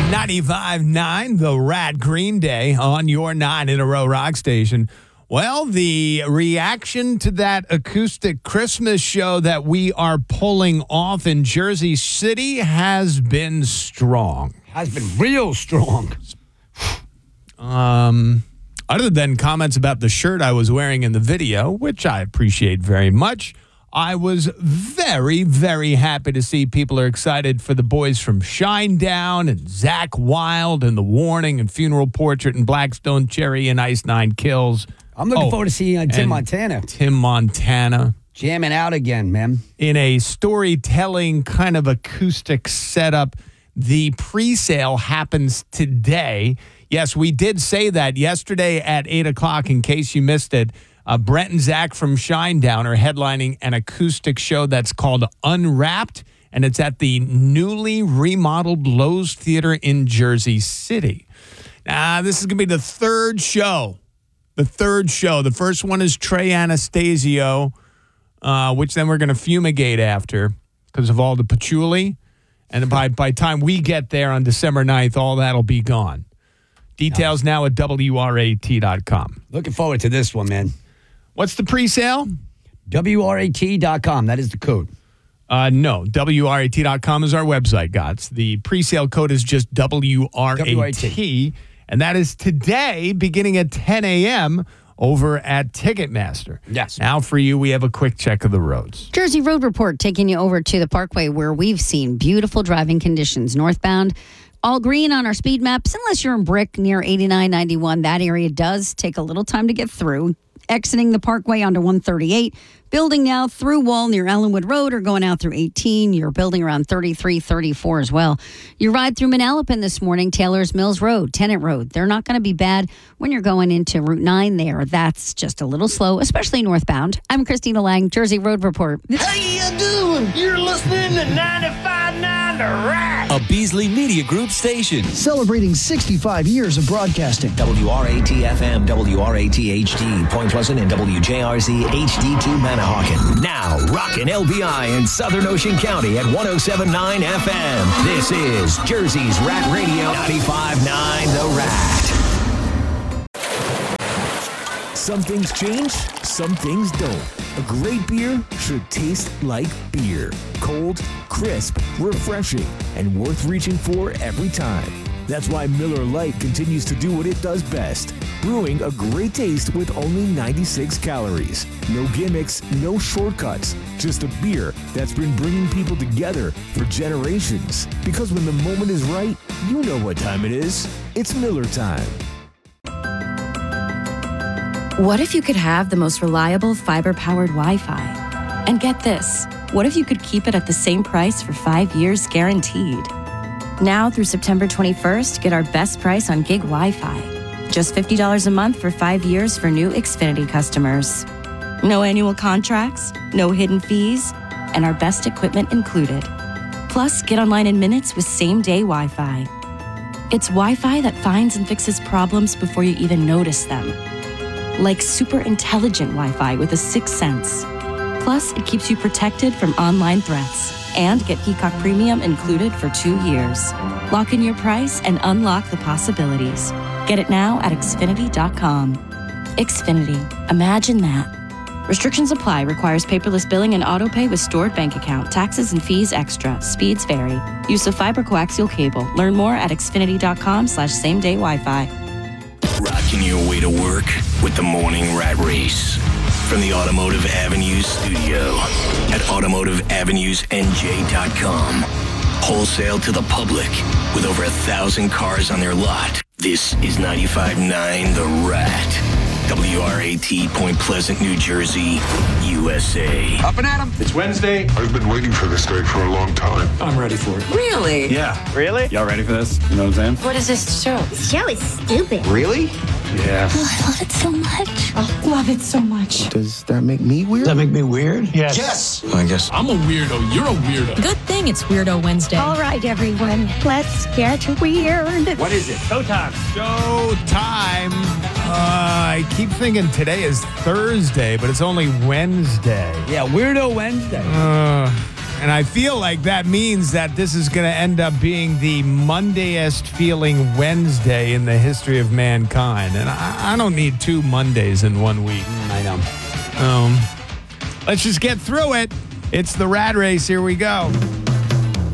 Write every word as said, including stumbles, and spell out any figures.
ninety-five point nine, The Rat, Green Day on your nine in a row rock station. Well, the reaction to that acoustic Christmas show that we are pulling off in Jersey City has been strong. Has been real strong. Um, other than comments about the shirt I was wearing in the video, which I appreciate very much, I was very, very happy to see people are excited for the boys from Shinedown and Zakk Wylde and The Warning and Funeral Portrait and Blackstone Cherry and Ice Nine Kills. I'm looking Oh, forward to seeing uh, Tim Montana. Tim Montana. Jamming out again, man. In a storytelling kind of acoustic setup. The pre-sale happens today. Yes, we did say that yesterday at eight o'clock in case you missed it. Uh, Brent and Zach from Shinedown are headlining an acoustic show that's called Unwrapped, and it's at the newly remodeled Lowe's Theater in Jersey City. Now, this is going to be the third show. The third show. The first one is Trey Anastasio, uh, which then we're going to fumigate after because of all the patchouli. And by by time we get there on December ninth, all that'll be gone. Details now at W R A T dot com. Looking forward to this one, man. What's the pre-sale? W R A T dot com. That is the code. Uh, no, W R A T dot com is our website, Gots. The pre-sale code is just W R A T, and that is today, beginning at ten a.m., over at Ticketmaster. Yes. Now for you, we have a quick check of the roads. Jersey Road Report taking you over to the Parkway where we've seen beautiful driving conditions. Northbound, all green on our speed maps, unless you're in Brick near eighty-nine ninety-one. That area does take a little time to get through. Exiting the Parkway onto one thirty-eight. Building now through Wall near Ellenwood Road or going out through eighteen. You're building around thirty-three, thirty-four as well. You ride through Manalapan this morning, Taylor's Mills Road, Tennant Road. They're not going to be bad when you're going into Route nine there. That's just a little slow, especially northbound. I'm Christina Lang, Jersey Road Report. How you doing? You're listening to ninety-five point nine The Rat. A Beasley Media Group station. Celebrating sixty-five years of broadcasting. W R A T F M, W R A T H D, Point Pleasant, and W J R Z H D two Manahawkin. Now, rockin' L B I in Southern Ocean County at one oh seven point nine F M. This is Jersey's Rat Radio, ninety-five point nine The Rat. Some things change, some things don't. A great beer should taste like beer. Cold, crisp, refreshing, and worth reaching for every time. That's why Miller Lite continues to do what it does best. Brewing a great taste with only ninety-six calories. No gimmicks, no shortcuts. Just a beer that's been bringing people together for generations. Because when the moment is right, you know what time it is. It's Miller time. What if you could have the most reliable fiber-powered Wi-Fi? And get this, what if you could keep it at the same price for five years guaranteed? Now through September twenty-first, get our best price on gig Wi-Fi. Just fifty dollars a month for five years for new Xfinity customers. No annual contracts, no hidden fees, and our best equipment included. Plus, get online in minutes with same-day Wi-Fi. It's Wi-Fi that finds and fixes problems before you even notice them. Like super intelligent Wi-Fi with a sixth sense. Plus, it keeps you protected from online threats. And get Peacock Premium included for two years. Lock in your price and unlock the possibilities. Get it now at Xfinity dot com. Xfinity. Imagine that. Restrictions apply. Requires paperless billing and autopay with stored bank account. Taxes and fees extra. Speeds vary. Use of fiber coaxial cable. Learn more at Xfinity dot com slash same day Wi-Fi. Rocking your way to work with the Morning Rat Race. From the Automotive Avenues studio at automotive avenues N J dot com. Wholesale to the public with over a thousand cars on their lot. This is ninety-five point nine The Rat. W R A T, Point Pleasant, New Jersey, U S A. Up and at 'em. It's Wednesday. I've been waiting for this day for a long time. I'm ready for it. Really? Yeah. Really? Y'all ready for this? You know what I'm saying? What is this show? This show is stupid. Really? Yeah. Oh, I love it so much. Oh, love it so much. Does that make me weird? Does that make me weird? Yes. Yes. I guess. I'm a weirdo. You're a weirdo. Good thing it's Weirdo Wednesday. All right, everyone. Let's get weird. What is it? Showtime. Showtime. Uh, I keep thinking today is Thursday, but it's only Wednesday. Yeah, Weirdo Wednesday. Uh, And I feel like that means that this is going to end up being the Mondayest feeling Wednesday in the history of mankind. And I, I don't need two Mondays in one week. Mm, I know. Um, let's just get through it. It's the Rat Race. Here we go.